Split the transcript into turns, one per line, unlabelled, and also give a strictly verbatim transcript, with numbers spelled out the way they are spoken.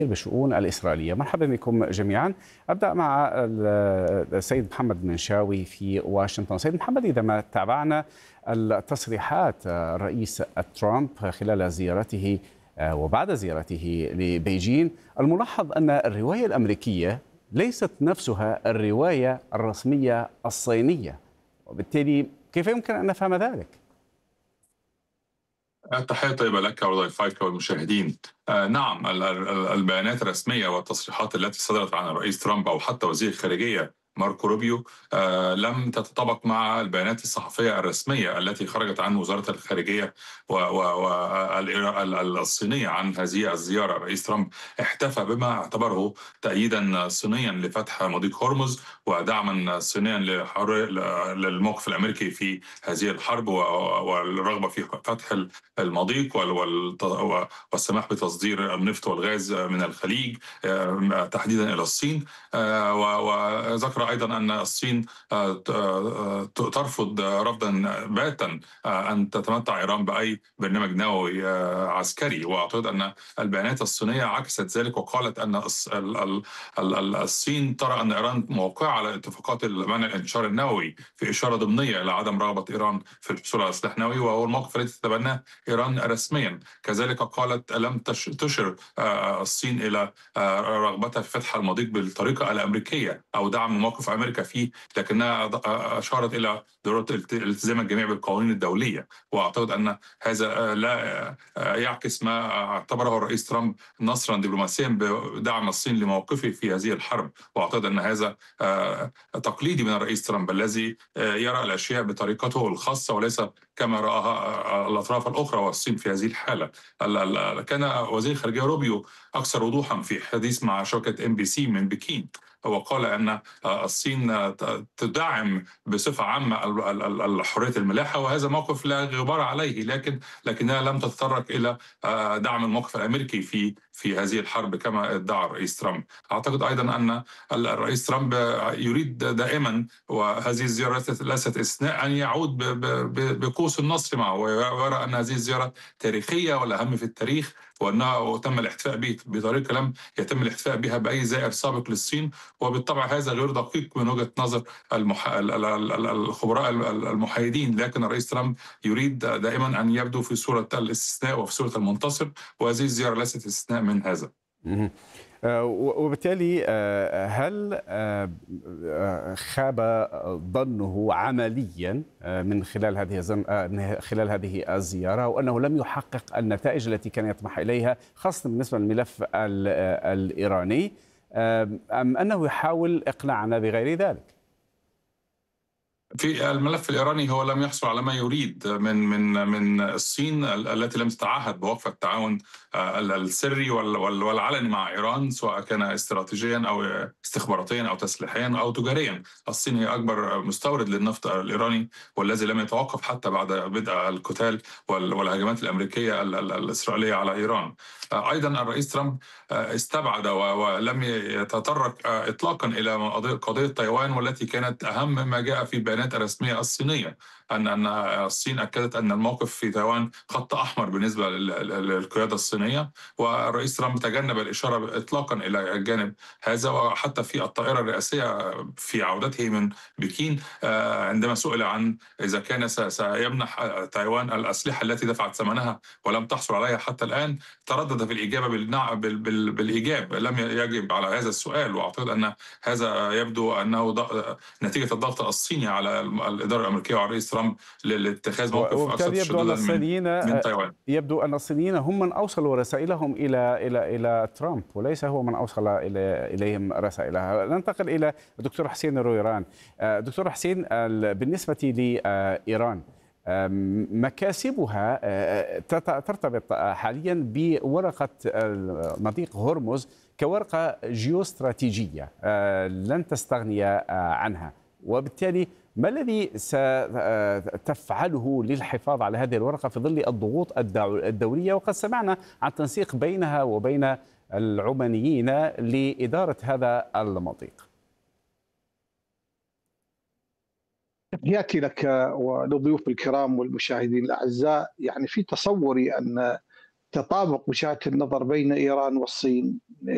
بالشؤون الإسرائيلية. مرحبا بكم جميعا. أبدأ مع السيد محمد منشاوي في واشنطن. سيد محمد، إذا ما تابعنا التصريحات الرئيس ترامب خلال زيارته وبعد زيارته لبيجين، الملاحظ أن الرواية الأمريكية ليست نفسها الرواية الرسمية الصينية، وبالتالي كيف يمكن أن نفهم ذلك؟
تحية طيبة لك وضيفيك والمشاهدين. آه نعم، البيانات الرسمية والتصريحات التي صدرت عن الرئيس ترامب أو حتى وزير الخارجية ماركو روبيو آه لم تتطابق مع البيانات الصحفية الرسمية التي خرجت عن وزارة الخارجية والصينية عن هذه الزيارة. الرئيس ترامب احتفى بما اعتبره تأييدا صينيا لفتح مضيق هرمز ودعما صينيا للموقف الأمريكي في هذه الحرب والرغبة في فتح المضيق والسماح بتصدير النفط والغاز من الخليج تحديدا إلى الصين. وذكر أيضا أن الصين ترفض رفضا باتا أن تتمتع إيران بأي برنامج نووي عسكري، وأعتقد أن البيانات الصينية عكست ذلك وقالت أن الصين ترى أن إيران موقعة على اتفاقات منع الانتشار النووي في إشارة ضمنية إلى عدم رغبة إيران في الحصول على سلاح نووي، وهو الموقف الذي تتبناه إيران رسميا. كذلك قالت لم تشر الصين إلى رغبتها في فتح المضيق بالطريقة الأمريكية أو دعم موقف أمريكا فيه، لكنها أشارت إلى ضرورة الالتزام الجميع بالقوانين الدولية. وأعتقد أن هذا لا يعكس ما اعتبره الرئيس ترامب نصرا دبلوماسيا بدعم الصين لموقفه في هذه الحرب. وأعتقد أن هذا تقليدي من الرئيس ترامب الذي يرى الأشياء بطريقته الخاصة وليس كما رآها الأطراف الأخرى والصين في هذه الحالة. كان وزير الخارجية روبيو أكثر وضوحا في حديث مع شبكة ام بي سي من بكين، وقال أن الصين تدعم بصفة عامة الحرية الملاحة، وهذا موقف لا غبار عليه، لكن لكنها لم تتطرق إلى دعم الموقف الأمريكي في في هذه الحرب كما ادعى الرئيس ترامب. أعتقد أيضا أن الرئيس ترامب يريد دائما، وهذه الزيارة ليست استثناء، أن يعود بقوس النصر معه، ويرى أن هذه الزيارة تاريخية والأهم في التاريخ، وأنه تم الاحتفاء به بطريقة لم يتم الاحتفاء بها بأي زائر سابق للصين. وبالطبع هذا غير دقيق من وجهة نظر المح... الخبراء المحايدين، لكن الرئيس ترامب يريد دائما أن يبدو في صورة الاستثناء وفي صورة المنتصر، وهذه الزيارة ليست استثناء من هذا.
وبالتالي هل خاب ظنه عمليا من خلال هذه من خلال هذه الزيارة، وأنه لم يحقق النتائج التي كان يطمح إليها، خاصة بالنسبة للملف الإيراني، أم أنه يحاول إقناعنا بغير ذلك؟
في الملف الإيراني هو لم يحصل على ما يريد من من من الصين التي لم تتعهد بوقف التعاون السري والعلني مع إيران، سواء كان استراتيجيا أو استخباراتيا أو تسليحيا أو تجاريا. الصين هي أكبر مستورد للنفط الإيراني، والذي لم يتوقف حتى بعد بدء القتال والهجمات الأمريكية الإسرائيلية على إيران. أيضا الرئيس ترامب استبعد ولم يتطرق إطلاقا إلى قضية تايوان، والتي كانت أهم ما جاء في البيانات الرسمية الصينية، أن أن الصين أكدت أن الموقف في تايوان خط أحمر بالنسبة للقيادة الصينية، والرئيس ترامب تجنب الإشارة إطلاقا إلى الجانب هذا. وحتى في الطائرة الرئاسية في عودته من بكين عندما سئل عن إذا كان سيمنح تايوان الأسلحة التي دفعت ثمنها ولم تحصل عليها حتى الآن، تردد في الإجابة بالإيجاب، لم يجب على هذا السؤال. وأعتقد أن هذا يبدو أنه نتيجة الضغط الصيني على الإدارة الأمريكية وعلى الرئيس ترامب لاتخاذ موقف أكثر تشددا من, من تايوان.
يبدو أن الصينيين هم من أوصلوا رسائلهم إلى إلى إلى ترامب، وليس هو من أوصل إلى إليهم رسائلها. ننتقل إلى الدكتور حسين الرويران. دكتور حسين، بالنسبة لإيران، مكاسبها ترتبط حاليا بورقة مضيق هرمز كورقة جيوستراتيجية لن تستغني عنها، وبالتالي ما الذي ستفعله للحفاظ على هذه الورقة في ظل الضغوط الدولية؟ وقد سمعنا عن تنسيق بينها وبين العمانيين لإدارة هذا المضيق.
تحياتي لك وللضيوف الكرام والمشاهدين الأعزاء. يعني في تصوري أن تطابق وجهات النظر بين إيران والصين